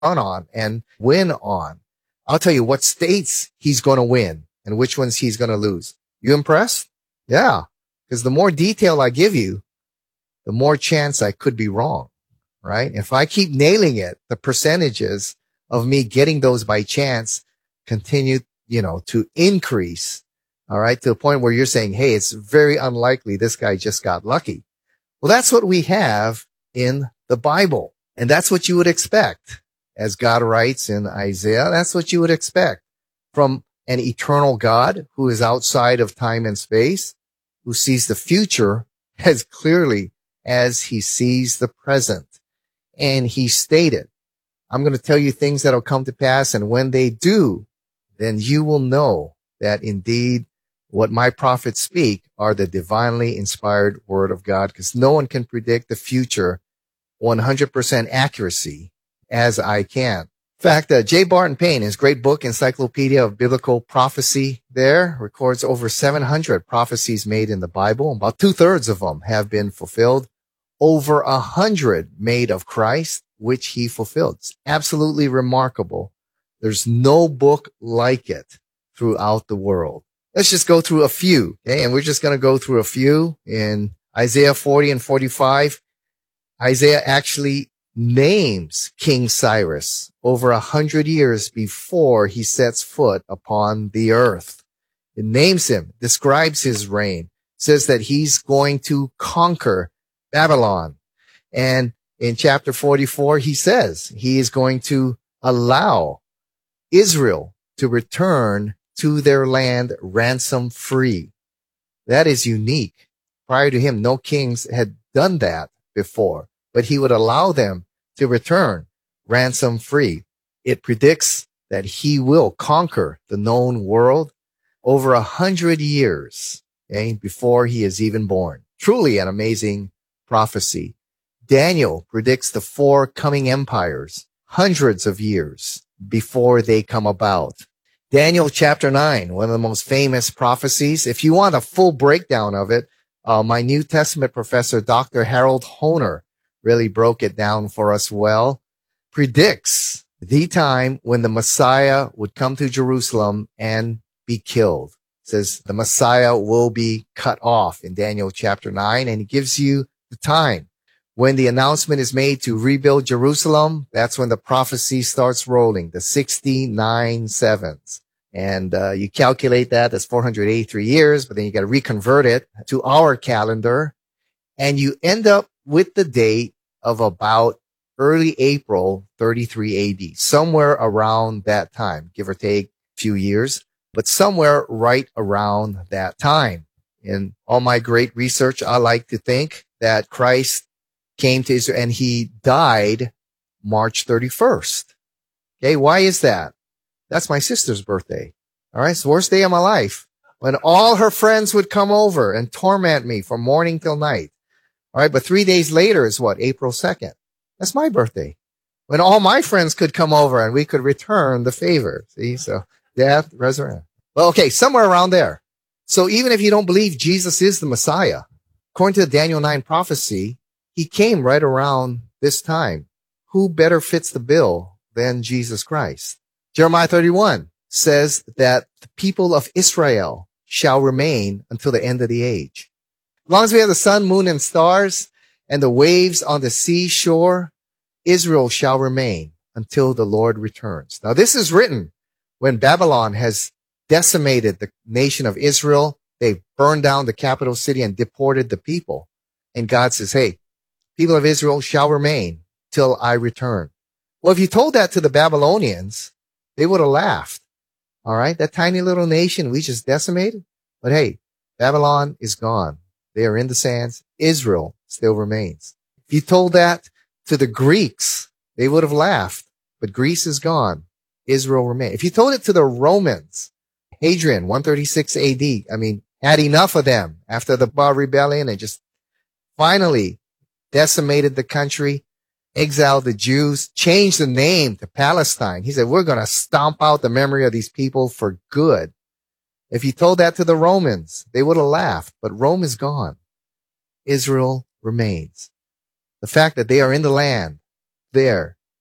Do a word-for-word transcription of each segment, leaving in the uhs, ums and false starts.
run on and win on. I'll tell you what states he's going to win and which ones he's going to lose. You impressed? Yeah. Because the more detail I give you, the more chance I could be wrong, right? If I keep nailing it, the percentages of me getting those by chance continue, you know, to increase. All right. To the point where you're saying, hey, it's very unlikely this guy just got lucky. Well, that's what we have in the Bible. And that's what you would expect. As God writes in Isaiah, that's what you would expect from an eternal God who is outside of time and space, who sees the future as clearly as he sees the present. And he stated, I'm going to tell you things that will come to pass. And when they do, then you will know that indeed what my prophets speak are the divinely inspired word of God, because no one can predict the future one hundred percent accuracy as I can. In fact, uh, J. Barton Payne, his great book, Encyclopedia of Biblical Prophecy, there records over seven hundred prophecies made in the Bible. About two-thirds of them have been fulfilled. Over a hundred made of Christ, which he fulfilled. It's absolutely remarkable. There's no book like it throughout the world. Let's just go through a few, okay? And we're just going to go through a few. In Isaiah forty and forty-five, Isaiah actually names King Cyrus over a hundred years before he sets foot upon the earth. It names him, describes his reign, says that he's going to conquer Babylon. And in chapter forty-four, he says he is going to allow Israel to return to their land ransom free. That is unique. Prior to him, no kings had done that before, but he would allow them to return ransom free. It predicts that he will conquer the known world over a hundred years, okay, before he is even born. Truly an amazing prophecy. Daniel predicts the four coming empires hundreds of years before they come about. Daniel chapter nine, one of the most famous prophecies. If you want a full breakdown of it, uh, my New Testament professor, Doctor Harold Honer, really broke it down for us well. Predicts the time when the Messiah would come to Jerusalem and be killed. It says the Messiah will be cut off in Daniel chapter nine, and he gives you the time. When the announcement is made to rebuild Jerusalem, that's when the prophecy starts rolling, the sixty-nine sevens. And uh, you calculate that as four hundred eighty-three years, but then you got to reconvert it to our calendar. And you end up with the date of about early April thirty-three A D, somewhere around that time, give or take a few years, but somewhere right around that time. In all my great research, I like to think that Christ came to Israel and he died March thirty-first. Okay, why is that? That's my sister's birthday. All right, it's the worst day of my life. When all her friends would come over and torment me from morning till night. All right, but three days later is what? April second. That's my birthday. When all my friends could come over and we could return the favor. See, so death, resurrection. Well, okay, somewhere around there. So even if you don't believe Jesus is the Messiah, according to the Daniel nine prophecy, he came right around this time. Who better fits the bill than Jesus Christ? Jeremiah thirty-one says that the people of Israel shall remain until the end of the age. As long as we have the sun, moon, and stars and the waves on the seashore, Israel shall remain until the Lord returns. Now, this is written when Babylon has decimated the nation of Israel. They burned down the capital city and deported the people. And God says, hey, people of Israel shall remain till I return. Well, if you told that to the Babylonians, they would have laughed. All right. That tiny little nation we just decimated. But hey, Babylon is gone. They are in the sands. Israel still remains. If you told that to the Greeks, they would have laughed. But Greece is gone. Israel remains. If you told it to the Romans, Hadrian, one thirty-six A D, I mean, had enough of them after the Bar Rebellion and just finally decimated the country, exiled the Jews, changed the name to Palestine. He said, we're going to stomp out the memory of these people for good. If you told that to the Romans, they would have laughed, but Rome is gone. Israel remains. The fact that they are in the land there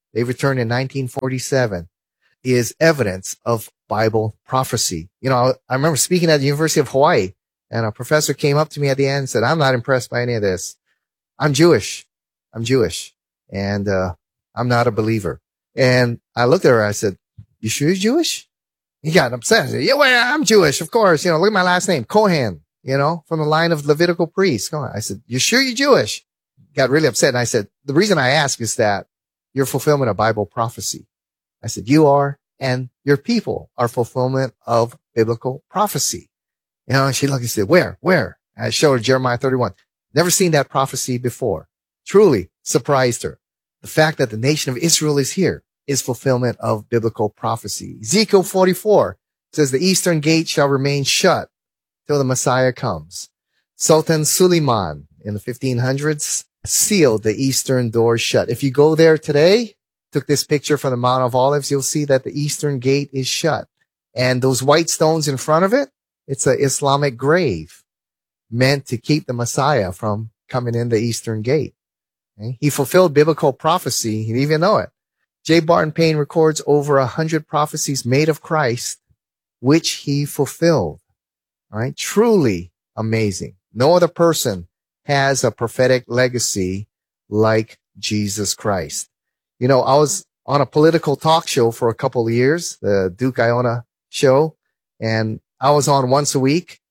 They returned in nineteen forty-seven, is evidence of Bible prophecy. You know, I remember speaking at the University of Hawaii, and a professor came up to me at the end and said, I'm not impressed by any of this. I'm Jewish. I'm Jewish. And, uh, I'm not a believer. And I looked at her. I said, you sure you're Jewish? He got upset. I said, yeah, well, I'm Jewish, of course. You know, look at my last name, Cohen, you know, from the line of Levitical priests. I said, you sure you're Jewish? Got really upset. And I said, the reason I ask is that you're fulfillment of Bible prophecy. I said, you are, and your people are fulfillment of biblical prophecy. You know, and she looked and said, where, where? And I showed her Jeremiah thirty-one. Never seen that prophecy before. Truly surprised her. The fact that the nation of Israel is here is fulfillment of biblical prophecy. Ezekiel forty-four says the eastern gate shall remain shut till the Messiah comes. Sultan Suleiman in the fifteen hundreds sealed the eastern door shut. If you go there today, took this picture from the Mount of Olives, you'll see that the eastern gate is shut. And those white stones in front of it, it's an Islamic grave meant to keep the Messiah from coming in the eastern gate. Okay? He fulfilled biblical prophecy. He didn't even know it. J. Barton Payne records over a hundred prophecies made of Christ, which he fulfilled. All right. Truly amazing. No other person has a prophetic legacy like Jesus Christ. You know, I was on a political talk show for a couple of years, the Duke Iona show, and I was on once a week.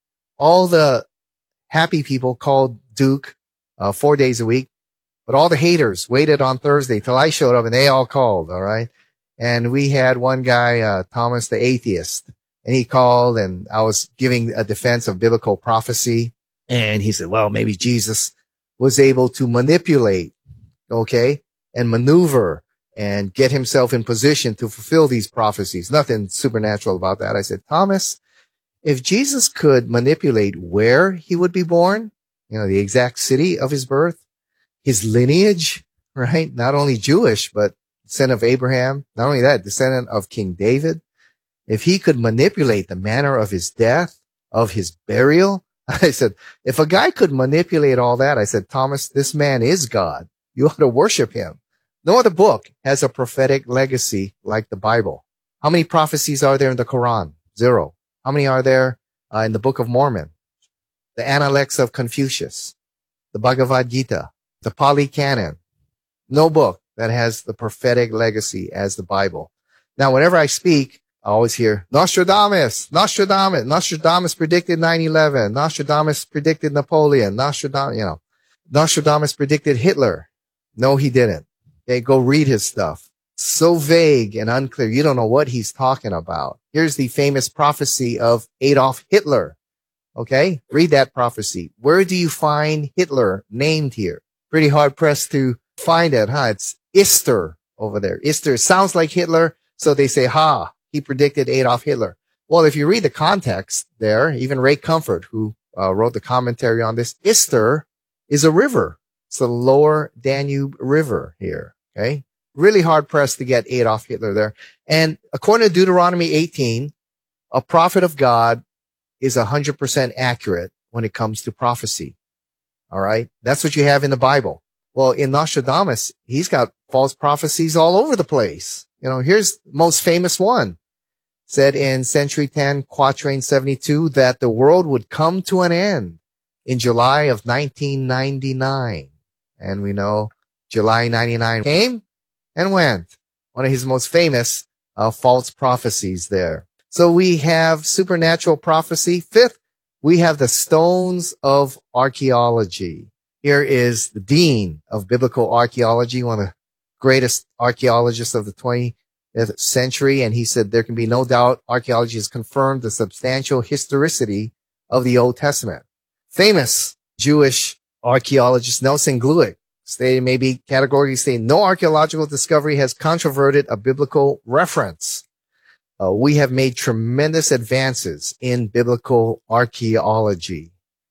All the happy people called Duke uh, four days a week, but all the haters waited on Thursday till I showed up, and they all called, all right? And we had one guy, uh, Thomas the atheist, and he called, and I was giving a defense of biblical prophecy. And he said, well, maybe Jesus was able to manipulate, okay, and maneuver and get himself in position to fulfill these prophecies. Nothing supernatural about that. I said, Thomas, if Jesus could manipulate where he would be born, you know, the exact city of his birth, his lineage, right? Not only Jewish, but descendant of Abraham. Not only that, descendant of King David. If he could manipulate the manner of his death, of his burial, I said, if a guy could manipulate all that, I said, Thomas, this man is God. You ought to worship him. No other book has a prophetic legacy like the Bible. How many prophecies are there in the Quran? Zero. How many are there uh, in the Book of Mormon? The Analects of Confucius, the Bhagavad Gita, the Pali Canon. No book that has the prophetic legacy as the Bible. Now, whenever I speak, I always hear Nostradamus, Nostradamus, Nostradamus predicted nine eleven, Nostradamus predicted Napoleon, Nostradamus, you know, Nostradamus predicted Hitler. No, he didn't. Okay, go read his stuff. So vague and unclear. You don't know what he's talking about. Here's the famous prophecy of Adolf Hitler. Okay, read that prophecy. Where do you find Hitler named here? Pretty hard pressed to find it, huh? It's Ister over there. Ister sounds like Hitler, so they say, ha. He predicted Adolf Hitler. Well, if you read the context there, even Ray Comfort, who uh, wrote the commentary on this, Ister is a river. It's the lower Danube River here. Okay. Really hard pressed to get Adolf Hitler there. And according to Deuteronomy eighteen, a prophet of God is one hundred percent accurate when it comes to prophecy. All right. That's what you have in the Bible. Well, in Nostradamus, he's got false prophecies all over the place. You know, here's the most famous one. Said in Century ten, Quatrain seventy-two, that the world would come to an end in July of nineteen ninety-nine. And we know July ninety-nine came and went. One of his most famous uh, false prophecies there. So we have supernatural prophecy. Fifth, we have the stones of archaeology. Here is the dean of biblical archaeology, one of the greatest archaeologists of the twentieth century, and he said there can be no doubt archaeology has confirmed the substantial historicity of the Old Testament. Famous Jewish archaeologist Nelson Glueck stated, maybe categorically saying, no archaeological discovery has controverted a biblical reference. Uh, we have made tremendous advances in biblical archaeology,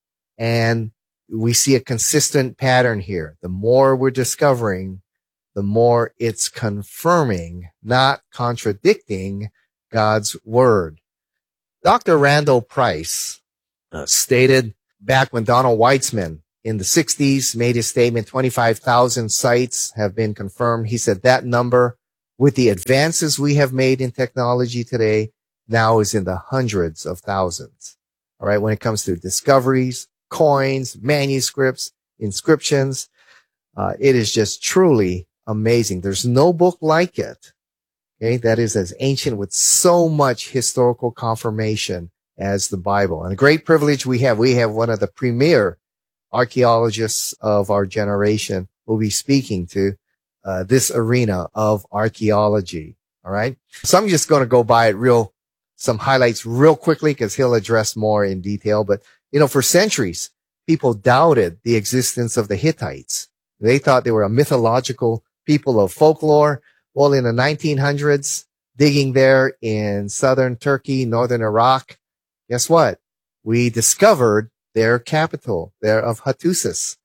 and we see a consistent pattern here. The more we're discovering, the more it's confirming, not contradicting God's word. Doctor Randall Price uh, stated back when Donald Weitzman in the sixties made his statement, twenty-five thousand sites have been confirmed. He said that number, with the advances we have made in technology today, now is in the hundreds of thousands. All right. When it comes to discoveries, coins, manuscripts, inscriptions, uh, it is just truly amazing. There's no book like it. Okay. That is as ancient with so much historical confirmation as the Bible. And a great privilege we have. We have one of the premier archaeologists of our generation will be speaking to uh, this arena of archaeology. All right. So I'm just going to go by it real, some highlights real quickly because he'll address more in detail. But, you know, for centuries, people doubted the existence of the Hittites. They thought they were a mythological people of folklore. Well, in the nineteen hundreds, digging there in southern Turkey, northern Iraq, guess what? We discovered their capital, there of Hattusis.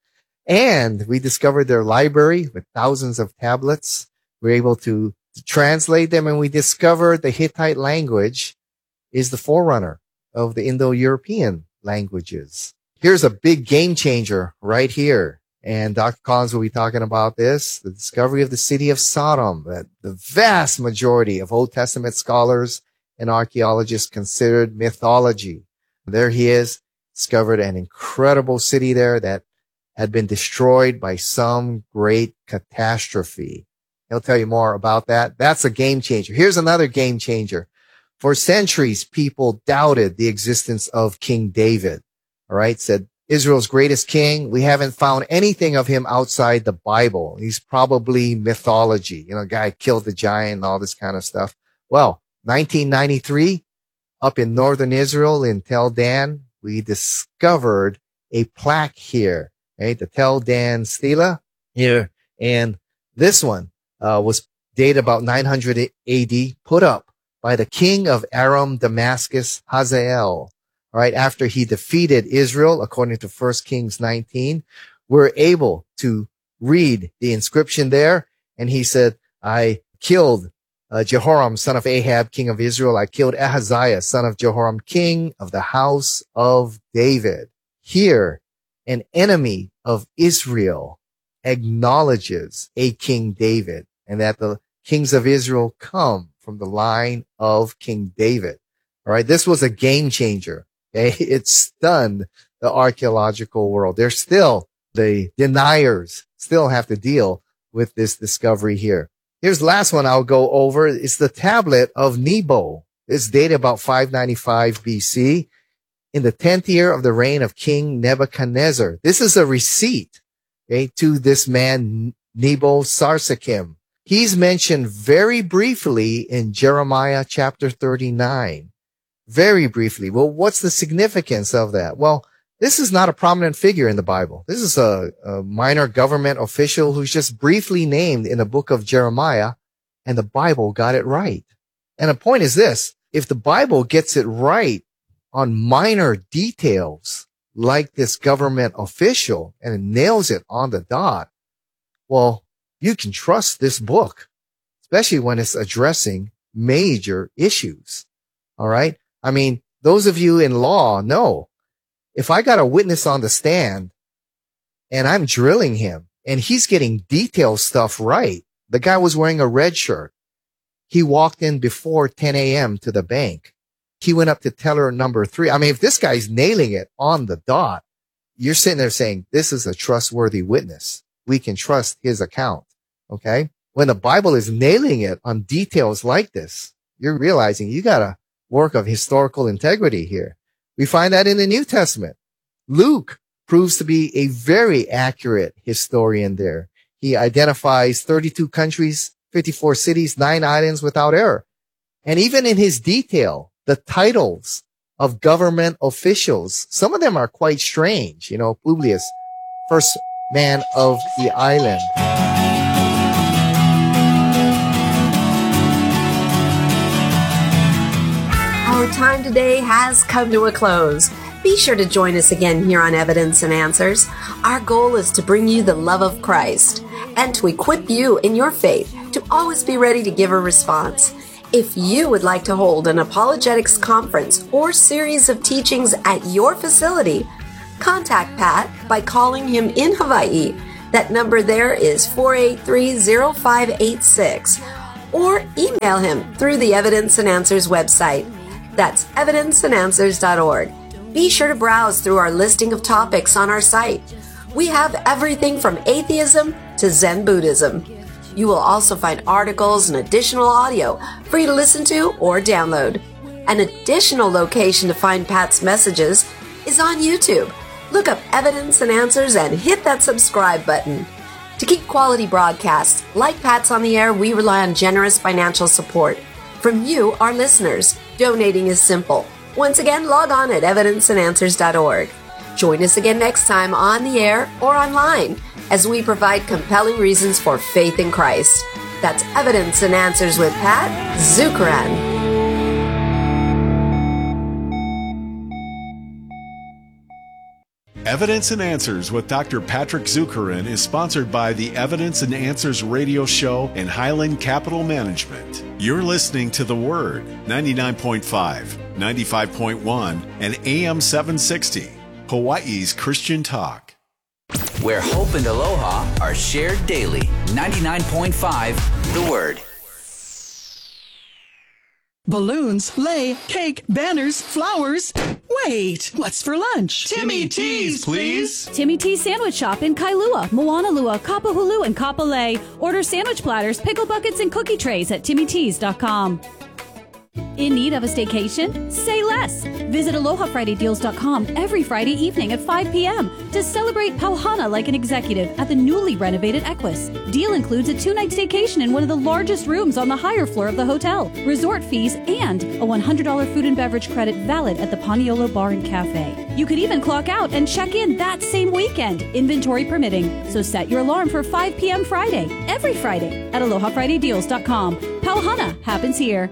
And we discovered their library with thousands of tablets. We were able to, to translate them, and we discovered the Hittite language is the forerunner of the Indo-European languages. Here's a big game changer right here. And Doctor Collins will be talking about this, the discovery of the city of Sodom, that the vast majority of Old Testament scholars and archaeologists considered mythology. There he is, discovered an incredible city there that had been destroyed by some great catastrophe. He'll tell you more about that. That's a game changer. Here's another game changer. For centuries, people doubted the existence of King David. All right. Said Israel's greatest king. We haven't found anything of him outside the Bible. He's probably mythology. You know, guy killed the giant and all this kind of stuff. Well, nineteen ninety-three, up in northern Israel in Tel Dan, we discovered a plaque here, right? The Tel Dan Stela here. And this one, uh, was dated about nine hundred A D, put up by the king of Aram Damascus, Hazael. All right. After he defeated Israel, according to First Kings nineteen, we're able to read the inscription there. And he said, I killed Uh, Jehoram, son of Ahab, king of Israel. I killed Ahaziah, son of Jehoram, king of the house of David. Here, an enemy of Israel acknowledges a King David, and that the kings of Israel come from the line of King David. All right. This was a game changer. Okay. It stunned the archaeological world. There's still the deniers still have to deal with this discovery here. Here's the last one I'll go over. It's the tablet of Nebo. It's dated about five ninety-five B C in the tenth year of the reign of King Nebuchadnezzar. This is a receipt, okay, to this man, Nebo Sarsakim. He's mentioned very briefly in Jeremiah chapter thirty-nine. Very briefly. Well, what's the significance of that? Well, this is not a prominent figure in the Bible. This is a, a minor government official who's just briefly named in the book of Jeremiah, and the Bible got it right. And the point is this: if the Bible gets it right on minor details like this government official and it nails it on the dot, well, you can trust this book, especially when it's addressing major issues. All right. I mean, those of you in law know, if I got a witness on the stand and I'm drilling him and he's getting detailed stuff right, the guy was wearing a red shirt. He walked in before ten a.m. to the bank. He went up to teller number three. I mean, if this guy's nailing it on the dot, you're sitting there saying, this is a trustworthy witness. We can trust his account. Okay. When the Bible is nailing it on details like this, you're realizing you got a work of historical integrity here. We find that in the New Testament. Luke proves to be a very accurate historian there. He identifies thirty-two countries, fifty-four cities, nine islands without error. And even in his detail, the titles of government officials, some of them are quite strange. You know, Publius, first man of the island. Our time today has come to a close. Be sure to join us again here on Evidence and Answers. Our goal is to bring you the love of Christ and to equip you in your faith to always be ready to give a response. If you would like to hold an apologetics conference or series of teachings at your facility, Contact Pat by calling him in Hawaii. That number there is four eight three, zero five eight six. Or email him through the Evidence and Answers website. That's evidence and answers dot org. Be sure to browse through our listing of topics on our site. We have everything from atheism to Zen Buddhism. You will also find articles and additional audio for you to listen to or download. An additional location to find Pat's messages is on YouTube. Look up Evidence and Answers and hit that subscribe button. To keep quality broadcasts like Pat's on the air, we rely on generous financial support from you, our listeners. Donating is simple. Once again, log on at evidence and answers dot org. Join us again next time on the air or online as we provide compelling reasons for faith in Christ. That's Evidence and Answers with Pat Zukeran. Evidence and Answers with Doctor Patrick Zukeran is sponsored by the Evidence and Answers radio show and Highland Capital Management. You're listening to The Word, ninety-nine point five, ninety-five point one, and A M seven sixty, Hawaii's Christian Talk. Where hope and aloha are shared daily. ninety-nine point five, The Word. Balloons, lei, cake, banners, flowers. Wait, what's for lunch? Timmy T's, please. Timmy T's Sandwich Shop in Kailua, Moanalua, Kapahulu, and Kapolei. Order sandwich platters, pickle buckets, and cookie trays at timmy tees dot com. In need of a staycation? Say less. Visit aloha friday deals dot com every Friday evening at five p.m. to celebrate Pauhana like an executive at the newly renovated Equus. Deal includes a two-night staycation in one of the largest rooms on the higher floor of the hotel, resort fees, and a one hundred dollars food and beverage credit valid at the Paniolo Bar and Cafe. You could even clock out and check in that same weekend, inventory permitting. So set your alarm for five p.m. Friday, every Friday, at aloha friday deals dot com. Pauhana happens here.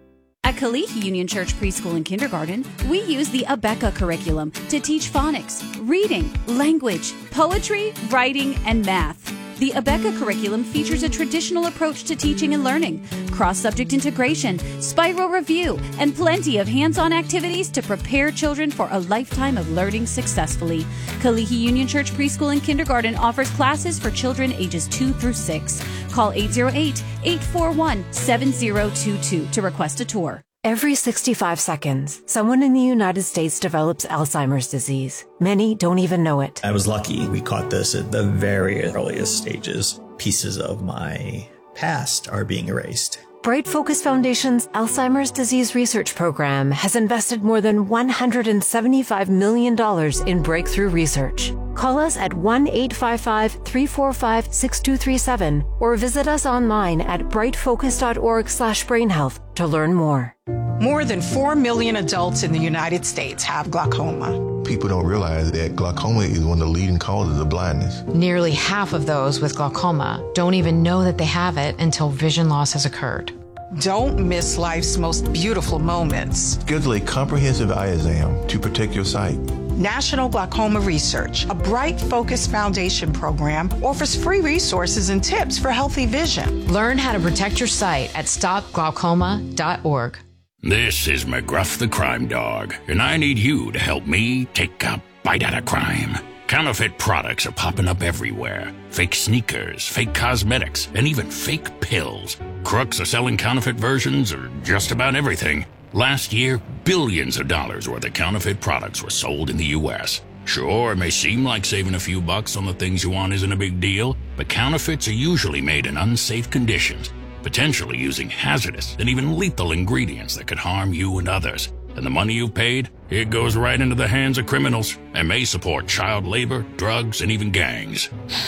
At Kalihi Union Church Preschool and Kindergarten, we use the Abeka curriculum to teach phonics, reading, language, poetry, writing, and math. The Abeka curriculum features a traditional approach to teaching and learning, cross-subject integration, spiral review, and plenty of hands-on activities to prepare children for a lifetime of learning successfully. Kalihi Union Church Preschool and Kindergarten offers classes for children ages two through six. Call eight zero eight, eight four one, seven zero two two to request a tour. Every sixty-five seconds, someone in the United States develops Alzheimer's disease. Many don't even know it. I was lucky. We caught this at the very earliest stages. Pieces of my past are being erased. Bright Focus Foundation's Alzheimer's Disease Research Program has invested more than one hundred seventy-five million dollars in breakthrough research. Call us at one eight five five, three four five, six two three seven or visit us online at bright focus dot org slash brain health to learn more. More than four million adults in the United States have glaucoma. People don't realize that glaucoma is one of the leading causes of blindness. Nearly half of those with glaucoma don't even know that they have it until vision loss has occurred. Don't miss life's most beautiful moments. Schedule a comprehensive eye exam to protect your sight. National Glaucoma Research, a Bright Focus Foundation program, offers free resources and tips for healthy vision. Learn how to protect your sight at stop glaucoma dot org. This is McGruff the Crime Dog, and I need you to help me take a bite out of crime. Counterfeit products are popping up everywhere. Fake sneakers, fake cosmetics, and even fake pills. Crooks are selling counterfeit versions of just about everything. Last year, billions of dollars worth of counterfeit products were sold in the U S Sure, it may seem like saving a few bucks on the things you want isn't a big deal, but counterfeits are usually made in unsafe conditions, potentially using hazardous and even lethal ingredients that could harm you and others. And the money you've paid, it goes right into the hands of criminals and may support child labor, drugs, and even gangs.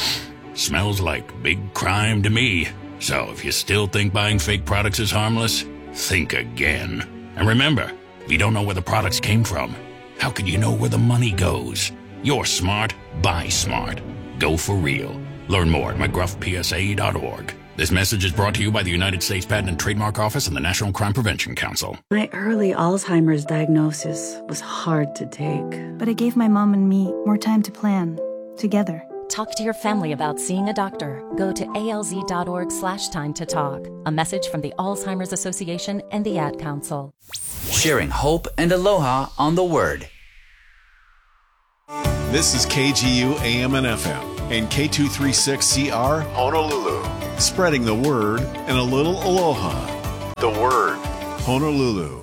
Smells like big crime to me. So if you still think buying fake products is harmless, think again. And remember, if you don't know where the products came from, how could you know where the money goes? You're smart, buy smart. Go for real. Learn more at mcgruff p s a dot org. This message is brought to you by the United States Patent and Trademark Office and the National Crime Prevention Council. My early Alzheimer's diagnosis was hard to take, but it gave my mom and me more time to plan together. Talk to your family about seeing a doctor. Go to alz.org slash time to talk. A message from the Alzheimer's Association and the Ad Council. Sharing hope and aloha on The Word. This is K G U A M and F M and K two thirty-six C R Honolulu. Spreading the word and a little aloha. The Word, Honolulu.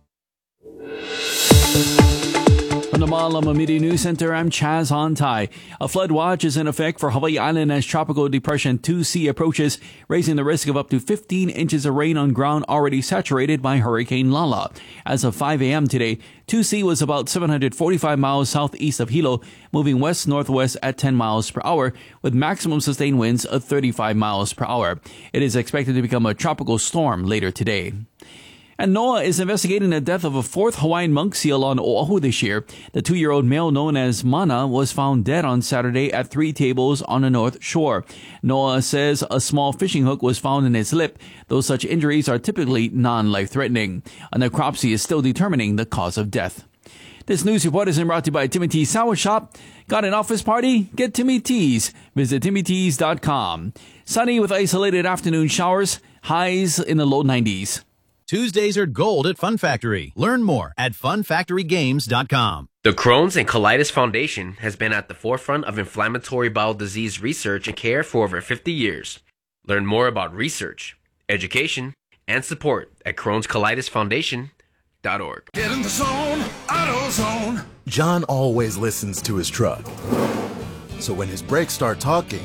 From the Malama Media News Center, I'm Chaz Hontai. A flood watch is in effect for Hawaii Island as Tropical Depression two C approaches, raising the risk of up to fifteen inches of rain on ground already saturated by Hurricane Lala. As of five a.m. today, two C was about seven hundred forty-five miles southeast of Hilo, moving west-northwest at ten miles per hour, with maximum sustained winds of thirty-five miles per hour. It is expected to become a tropical storm later today. And NOAA is investigating the death of a fourth Hawaiian monk seal on Oahu this year. The two-year-old male known as Mana was found dead on Saturday at Three Tables on the North Shore. NOAA says a small fishing hook was found in his lip, though such injuries are typically non-life-threatening. A necropsy is still determining the cause of death. This news report is brought to you by Timmy T's Sour Shop. Got an office party? Get Timmy T's. Visit timmy tees dot com. Sunny with isolated afternoon showers. Highs in the low nineties. Tuesdays are gold at Fun Factory. Learn more at fun factory games dot com. The Crohn's and Colitis Foundation has been at the forefront of inflammatory bowel disease research and care for over fifty years. Learn more about research, education, and support at crohns colitis foundation dot org. Get in the zone, AutoZone. John always listens to his truck. So when his brakes start talking,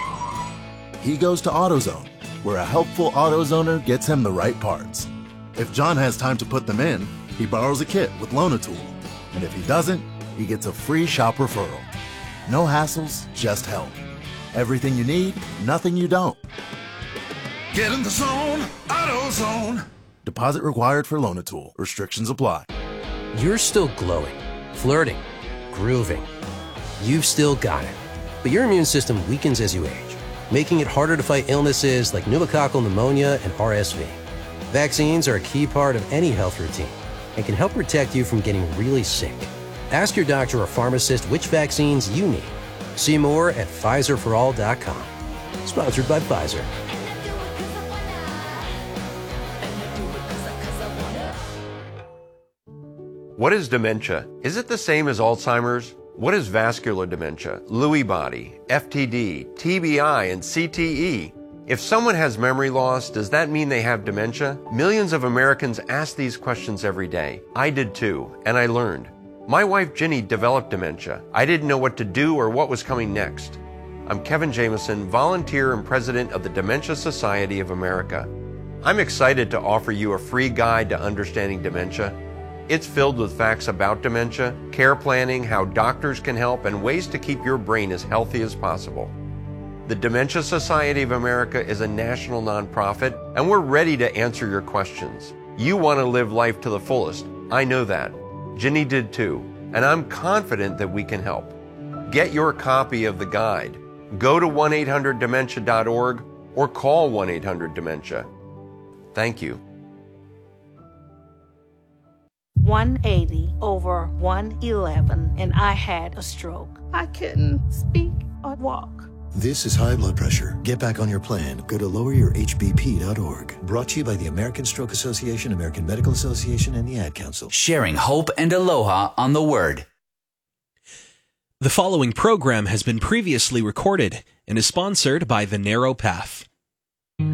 he goes to AutoZone, where a helpful AutoZoner gets him the right parts. If John has time to put them in, he borrows a kit with Loan-A-Tool. And if he doesn't, he gets a free shop referral. No hassles, just help. Everything you need, nothing you don't. Get in the zone, AutoZone. Deposit required for Loan-A-Tool. Restrictions apply. You're still glowing, flirting, grooving. You've still got it. But your immune system weakens as you age, making it harder to fight illnesses like pneumococcal pneumonia and R S V. Vaccines are a key part of any health routine and can help protect you from getting really sick. Ask your doctor or pharmacist which vaccines you need. See more at Pfizer for all dot com. Sponsored by Pfizer. What is dementia? Is it the same as Alzheimer's? What is vascular dementia, Lewy body, F T D, T B I, and C T E? If someone has memory loss, does that mean they have dementia? Millions of Americans ask these questions every day. I did too, and I learned. My wife Ginny developed dementia. I didn't know what to do or what was coming next. I'm Kevin Jameson, volunteer and president of the Dementia Society of America. I'm excited to offer you a free guide to understanding dementia. It's filled with facts about dementia, care planning, how doctors can help, and ways to keep your brain as healthy as possible. The Dementia Society of America is a national nonprofit, and we're ready to answer your questions. You want to live life to the fullest. I know that. Ginny did too, and I'm confident that we can help. Get your copy of the guide. Go to one eight hundred dementia dot org or call one eight hundred dementia. Thank you. one eighty over one eleven, and I had a stroke. I couldn't speak or walk. This is high blood pressure. Get back on your plan. Go to lower your H B P dot org. Brought to you by the American Stroke Association, American Medical Association, and the Ad Council. Sharing hope and aloha on the Word. The following program has been previously recorded and is sponsored by The Narrow Path.